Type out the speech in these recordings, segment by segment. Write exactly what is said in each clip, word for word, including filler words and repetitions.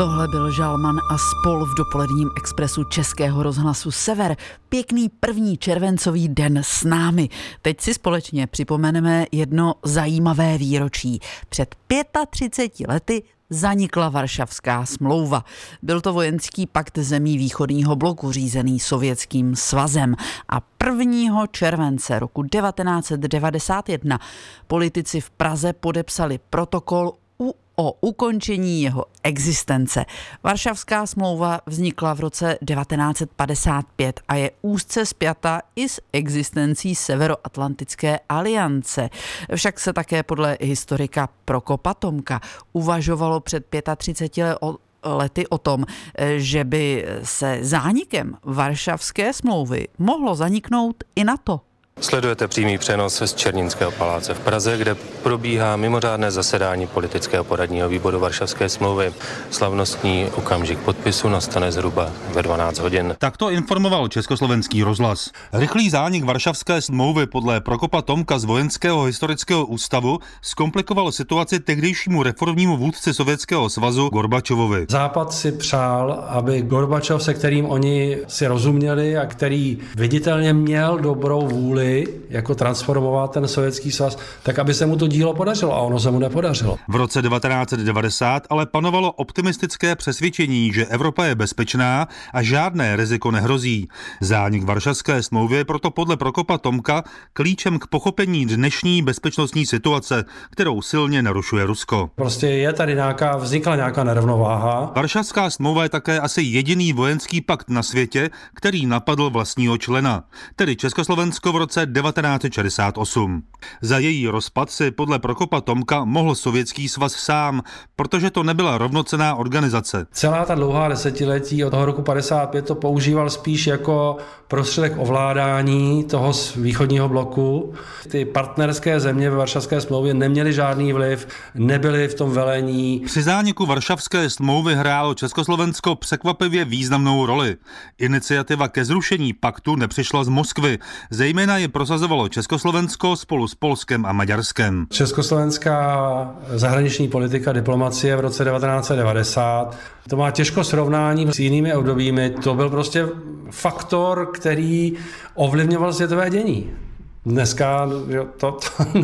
Tohle byl Žalman a spol v dopoledním expresu Českého rozhlasu Sever. Pěkný první červencový den s námi. Teď si společně připomeneme jedno zajímavé výročí. Před třiceti pěti lety zanikla Varšavská smlouva. Byl to vojenský pakt zemí východního bloku řízený Sovětským svazem a prvního července roku devatenáct set devadesát jedna politici v Praze podepsali protokol o ukončení jeho existence. Varšavská smlouva vznikla v roce devatenáct set padesát pět a je úzce spjata i s existencí Severoatlantické aliance. Však se také podle historika Prokopa Tomka uvažovalo před třiceti pěti lety o tom, že by se zánikem Varšavské smlouvy mohlo zaniknout i NATO. Sledujete přímý přenos z Černínského paláce v Praze, kde probíhá mimořádné zasedání politického poradního výboru Varšavské smlouvy. Slavnostní okamžik podpisu nastane zhruba ve dvanáct hodin. Takto informoval Československý rozhlas. Rychlý zánik Varšavské smlouvy podle Prokopa Tomka z Vojenského historického ústavu zkomplikoval situaci tehdejšímu reformnímu vůdci Sovětského svazu Gorbačovovi. Západ si přál, aby Gorbačov, se kterým oni si rozuměli a který viditelně měl dobrou vůli jako transformovat ten Sovětský svaz, tak aby se mu to dílo podařilo a ono se mu nepodařilo. V roce devatenáct set devadesát ale panovalo optimistické přesvědčení, že Evropa je bezpečná a žádné riziko nehrozí. Zánik Varšavské smlouvy je proto podle Prokopa Tomka klíčem k pochopení dnešní bezpečnostní situace, kterou silně narušuje Rusko. Prostě je tady nějaká, vznikla nějaká nerovnováha. Varšavská smlouva je také asi jediný vojenský pakt na světě, který napadl vlastního člena, tedy Československo v roce devatenáct set šedesát osm. Za její rozpad si podle Prokopa Tomka mohl Sovětský svaz sám, protože to nebyla rovnocenná organizace. Celá ta dlouhá desetiletí od toho roku padesát pět to používal spíš jako prostředek ovládání toho východního bloku. Ty partnerské země ve Varšavské smlouvě neměly žádný vliv, nebyly v tom velení. Při zániku Varšavské smlouvy hrálo Československo překvapivě významnou roli. Iniciativa ke zrušení paktu nepřišla z Moskvy, zejména je prosazovalo Československo spolu s Polskem a Maďarskem. Československá zahraniční politika, diplomacie v roce devatenáct set devadesát, to má těžko srovnání s jinými obdobími. To byl prostě faktor, který ovlivňoval světové dění. Dneska to, to,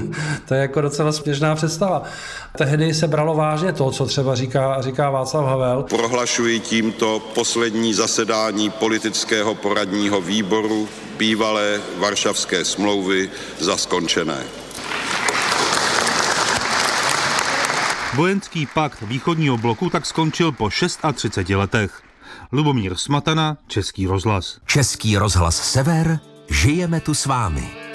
to je jako docela směšná představa. Tehdy se bralo vážně to, co třeba říká, říká Václav Havel. Prohlašuji tímto poslední zasedání politického poradního výboru bývalé Varšavské smlouvy za skončené. Vojenský pakt východního bloku tak skončil po třiceti šesti letech. Lubomír Smatana, Český rozhlas. Český rozhlas Sever, žijeme tu s vámi.